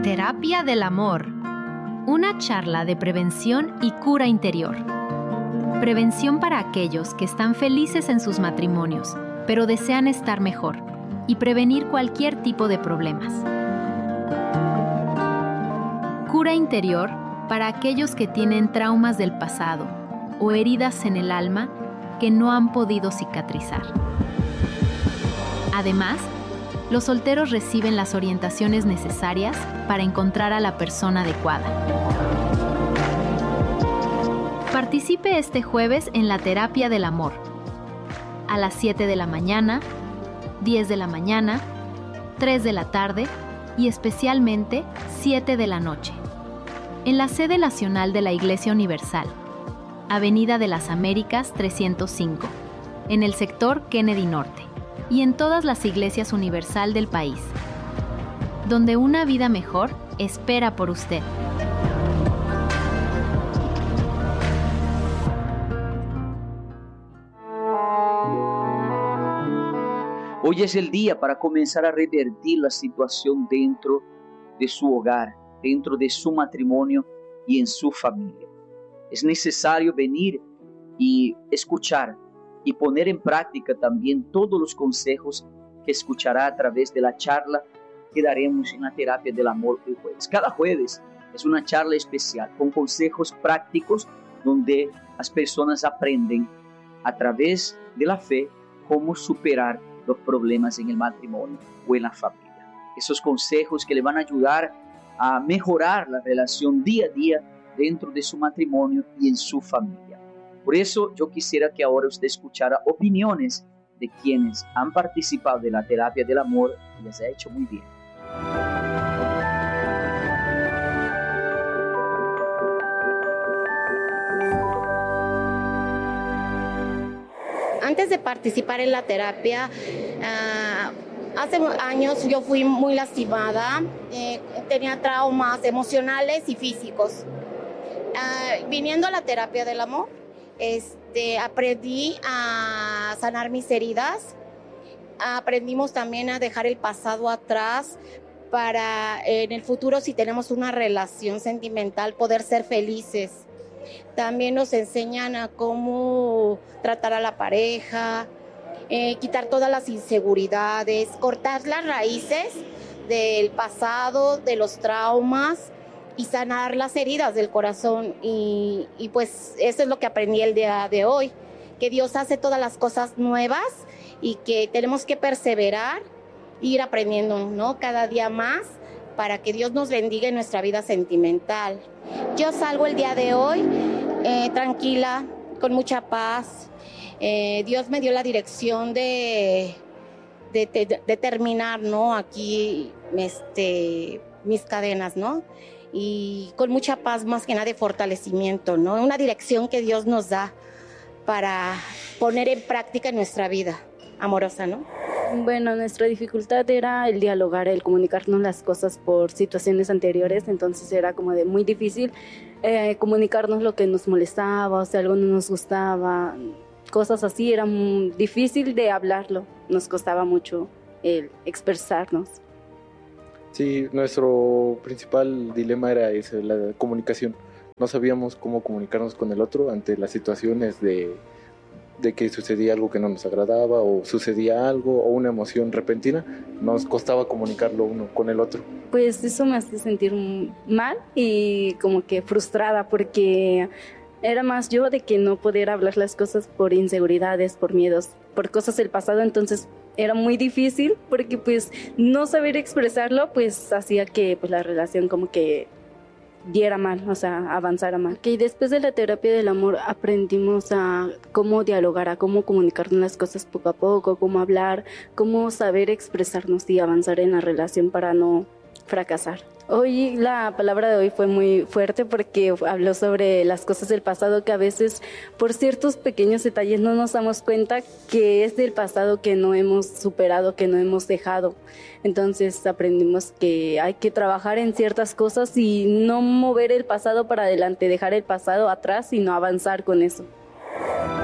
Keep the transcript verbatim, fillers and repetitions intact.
Terapia del amor. Una charla de prevención y cura interior. Prevención para aquellos que están felices en sus matrimonios, pero desean estar mejor, y prevenir cualquier tipo de problemas. Cura interior para aquellos que tienen traumas del pasado o heridas en el alma que no han podido cicatrizar. Además, los solteros reciben las orientaciones necesarias para encontrar a la persona adecuada. Participe este jueves en la Terapia del Amor, a las siete de la mañana, diez de la mañana, tres de la tarde y especialmente siete de la noche, en la sede nacional de la Iglesia Universal, Avenida de las Américas trescientos cinco, en el sector Kennedy Norte, y en todas las iglesias universal del país, donde una vida mejor espera por usted. Hoy es el día para comenzar a revertir la situación dentro de su hogar, dentro de su matrimonio y en su familia. Es necesario venir y escuchar y poner en práctica también todos los consejos que escuchará a través de la charla que daremos en la Terapia del Amor el jueves. Cada jueves es una charla especial con consejos prácticos donde las personas aprenden a través de la fe cómo superar los problemas en el matrimonio o en la familia. Esos consejos que le van a ayudar a mejorar la relación día a día dentro de su matrimonio y en su familia. Por eso yo quisiera que ahora usted escuchara opiniones de quienes han participado de la Terapia del Amor y les ha hecho muy bien. Antes de participar en la terapia, uh, hace años yo fui muy lastimada, eh, tenía traumas emocionales y físicos. Uh, viniendo a la Terapia del Amor, Este, aprendí a sanar mis heridas, aprendimos también a dejar el pasado atrás para en el futuro, si tenemos una relación sentimental, poder ser felices. También nos enseñan a cómo tratar a la pareja, eh, quitar todas las inseguridades, cortar las raíces del pasado, de los traumas, y sanar las heridas del corazón. Y, y pues eso es lo que aprendí el día de hoy, que Dios hace todas las cosas nuevas y que tenemos que perseverar, ir aprendiendo, ¿no? Cada día más para que Dios nos bendiga en nuestra vida sentimental. Yo salgo el día de hoy eh, tranquila, con mucha paz. Eh, Dios me dio la dirección de, de, de, de terminar, ¿no? Aquí este, mis cadenas, ¿no? Y con mucha paz, más que nada de fortalecimiento, ¿no? Una dirección que Dios nos da para poner en práctica en nuestra vida amorosa, ¿no? Bueno, nuestra dificultad era el dialogar, el comunicarnos las cosas por situaciones anteriores, entonces era como de muy difícil eh, comunicarnos lo que nos molestaba, o sea, algo no nos gustaba, cosas así, era muy difícil de hablarlo, nos costaba mucho el expresarnos. Sí, nuestro principal dilema era ese, la comunicación. No sabíamos cómo comunicarnos con el otro ante las situaciones de, de que sucedía algo que no nos agradaba o sucedía algo o una emoción repentina. Nos costaba comunicarlo uno con el otro. Pues eso me hace sentir mal y como que frustrada porque era más yo de que no poder hablar las cosas por inseguridades, por miedos, por cosas del pasado, entonces era muy difícil porque pues no saber expresarlo pues hacía que pues la relación como que diera mal, o sea, avanzara mal. Y después de la Terapia del Amor aprendimos a cómo dialogar, a cómo comunicarnos las cosas poco a poco, cómo hablar, cómo saber expresarnos y avanzar en la relación para no fracasar. Hoy la palabra de hoy fue muy fuerte porque habló sobre las cosas del pasado que a veces por ciertos pequeños detalles no nos damos cuenta que es del pasado que no hemos superado, que no hemos dejado. Entonces aprendimos que hay que trabajar en ciertas cosas y no mover el pasado para adelante, dejar el pasado atrás, sino avanzar con eso.